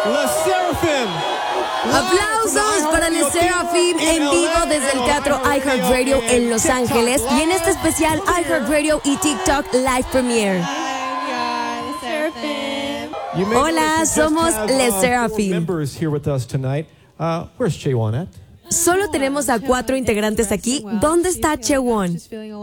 LE SSERAFIM. Aplausos para LE SSERAFIM en vivo desde el Teatro iHeartRadio en Los Ángeles y en este especial iHeartRadio y TikTok Live Premiere. Hola, somos LE SSERAFIM. Where's Chaewon at? Solo tenemos a 4 integrantes aquí. ¿Dónde está Chaewon?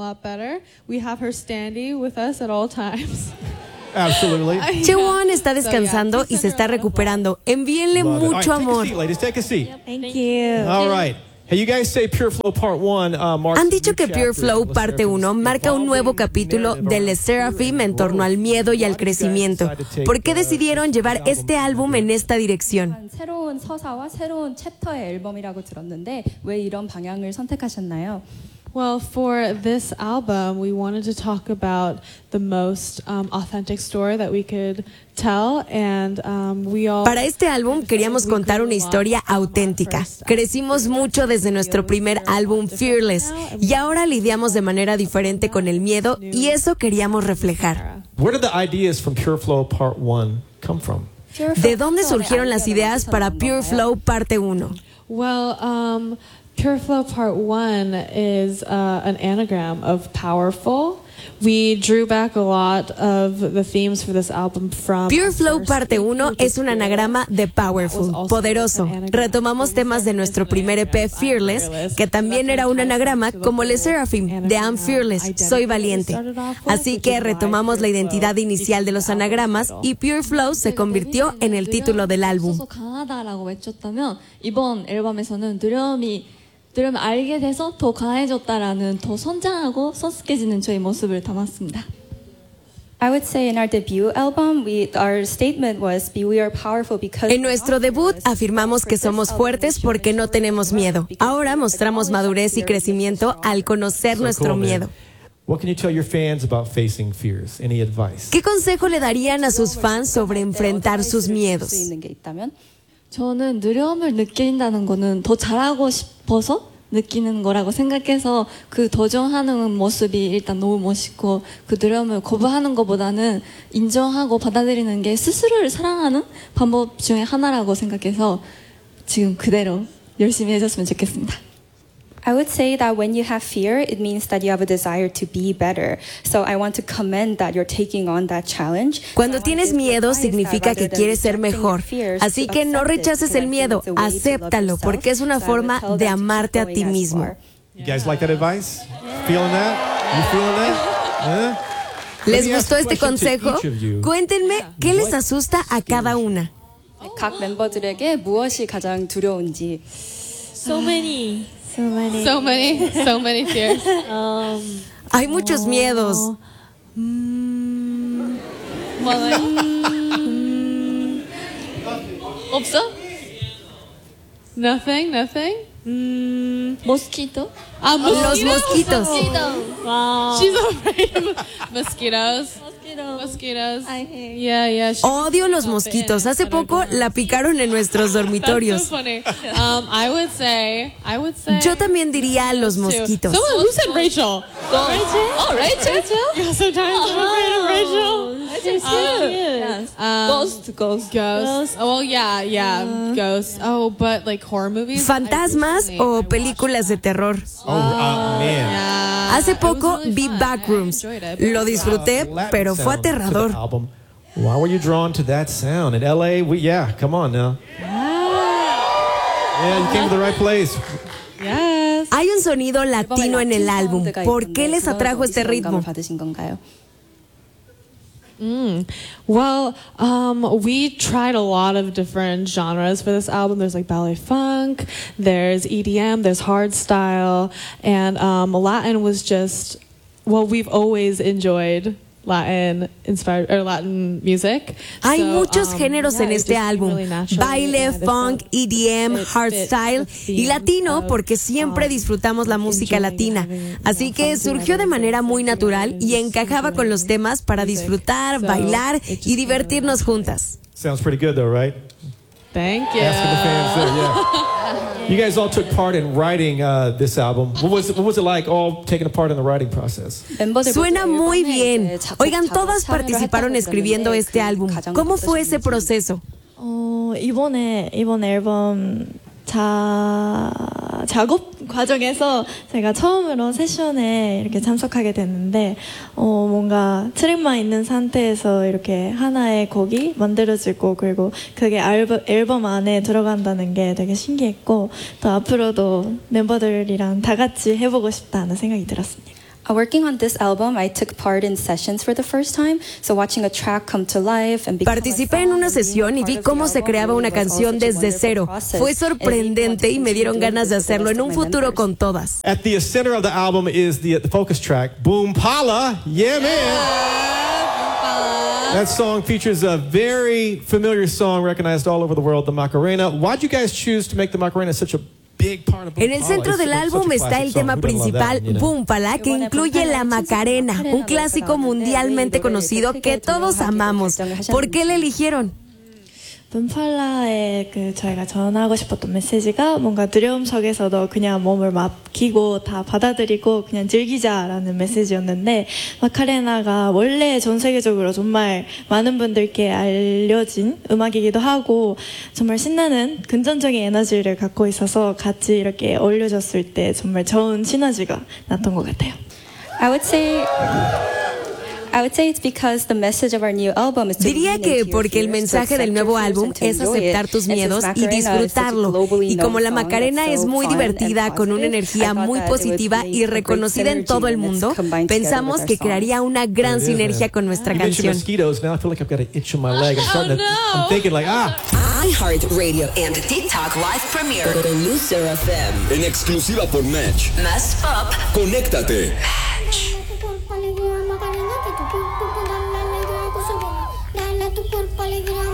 Absolutely. Chaewon está descansando y se está recuperando. Envíenle mucho amor. Take a seat. Thank you. All right. Hey, you guys say Pure Flow Part 1 marks Han dicho a new que Pure chapter Flow of LE parte 1 SSERAFIM's marca un nuevo evolving capítulo de LE SSERAFIM en torno al miedo y al crecimiento. ¿Por qué decidieron llevar este álbum en esta dirección? 새로운 서사와 새로운 챕터의 앨범이라고 들었는데 왜 이런 방향을 선택하셨나요? Well, for this album, we wanted to talk about the most authentic story that we could tell, and we all. Para este álbum queríamos contar una historia auténtica. Crecimos mucho desde nuestro primer álbum Fearless y ahora lidiamos de manera diferente con el miedo y eso queríamos reflejar. Where did the ideas from Pure Flow Part 1 come from? ¿De dónde surgieron las ideas para Pure Flow parte 1? Well, Pure Flow Part 1 is an anagram of powerful. We drew back a lot of the themes for this album from Pure Flow parte 1 es un anagrama de powerful, poderoso. Retomamos temas de nuestro primer EP Fearless, que también era un anagrama como LE SSERAFIM, de I'm Fearless, soy valiente. Así que retomamos la identidad inicial de los anagramas y Pure Flow se convirtió en el título del álbum. 강하다라고 외쳤다면 이번 앨범에서는 두려움을 알게 돼서 더 강해졌다라는 더 성장하고 성숙해지는 저희 모습을 담았습니다. I would say in our debut album, our statement was we are powerful because En nuestro debut afirmamos que somos fuertes porque no tenemos miedo. Ahora mostramos madurez y crecimiento al conocer nuestro miedo. What can you tell your fans about facing fears? Any advice? ¿Qué consejo le darían a sus fans sobre enfrentar sus miedos? 있는 게 있다면 저는 두려움을 느낀다는 거는 더 잘하고 싶어서 느끼는 거라고 생각해서 그 도전하는 모습이 일단 너무 멋있고 그 두려움을 거부하는 것보다는 인정하고 받아들이는 게 스스로를 사랑하는 방법 중에 하나라고 생각해서 지금 그대로 열심히 해줬으면 좋겠습니다. I would say that when you have fear, it means that you have a desire to be better. So I want to commend that you're taking on that challenge. Cuando tienes miedo significa que quieres ser mejor. Así que no rechaces el miedo, acéptalo, porque es una forma de amarte a ti mismo. You guys like that advice? Feeling that? You feeling that? ¿Les gustó este consejo? Cuéntenme qué les asusta a cada una. 각 멤버들에게 무엇이 가장 두려운지. So many fears. Hay muchos miedos. 없어? Nothing. Mosquito? Los mosquitos. Wow. She's afraid of mosquitoes. Mosquitoes. I hate. Yeah. Odio los mosquitos. Hace poco la picaron en nuestros dormitorios. That's so funny. I would say. Yo también diría los mosquitos. Someone who said Rachel. Rachel? Oh, Rachel? Yeah, sometimes I'm afraid of Rachel. Ghosts. Oh, well, yeah. Ghosts. Oh, but like horror movies. Fantasmas o películas de terror. Man. Hace poco vi Backrooms. Lo disfruté, pero fue aterrador. Why were you drawn to that sound? In LA, come on now. Yeah, you came to the right place. Yes. Hay un sonido latino en el álbum. ¿Por qué les atrajo este ritmo? 받으신 건가요? Well, we tried a lot of different genres for this album. There's like ballet funk, there's EDM, there's hardstyle, and Latin was just, well, we've always enjoyed Latin music. Hay muchos géneros en este álbum: baile, funk, EDM, hardstyle y latino, porque siempre disfrutamos la música latina. Así que surgió de manera muy natural y encajaba con los temas para disfrutar, bailar y divertirnos juntas. Sounds pretty good though, right? Thank you. Asking the fans there, yeah. You guys all took part in writing this album. What was it like all taking a part in the writing process? Suena muy bien. Oigan, todas participaron escribiendo este álbum. ¿Cómo fue ese proceso? 이번 앨범 작업 과정에서 제가 처음으로 세션에 이렇게 참석하게 됐는데 뭔가 트랙만 있는 상태에서 이렇게 하나의 곡이 만들어지고 그리고 그게 앨범 안에 들어간다는 게 되게 신기했고 또 앞으로도 멤버들이랑 다 같이 해보고 싶다는 생각이 들었습니다. Working on this album, I took part in sessions for the first time. So watching a track come to life and Participé en una sesión y vi cómo se creaba una canción desde cero. Fue sorprendente y me dieron ganas de hacerlo en un futuro con todas. At the center of the album is the focus track, Boom Pala. Yeah, man. That song features a very familiar song recognized all over the world, the Macarena. Why'd you guys choose to make the Macarena such a big part of Boom En el Pala? centro del álbum está el tema principal, Boom Pala, que incluye la Macarena, un clásico mundialmente conocido que todos amamos. ¿Por qué le eligieron? 붐팔라에 저희가 전하고 싶었던 메시지가 뭔가 두려움 속에서도 그냥 몸을 맡기고 다 받아들이고 그냥 즐기자라는 메시지였는데 마카레나가 원래 전 세계적으로 정말 많은 분들께 알려진 음악이기도 하고 정말 신나는 긍정적인 에너지를 갖고 있어서 같이 이렇게 어울려졌을 때 정말 좋은 시너지가 났던 것 같아요. I would say it's because the message of our new album is to Diría que porque el mensaje del nuevo álbum es aceptar tus miedos y disfrutarlo. Y como la Macarena es muy divertida, con una energía muy positiva y reconocida en todo el mundo, pensamos que crearía una gran sinergia con nuestra canción. iHeartRadio and TikTok Live Premiere con Loser FM. En exclusiva por Match. Más pop. Conéctate. Match. Tu cuerpo alegría, Macarena, que tu cuerpo da la alegría, cosa buena. Dale a tu cuerpo alegría,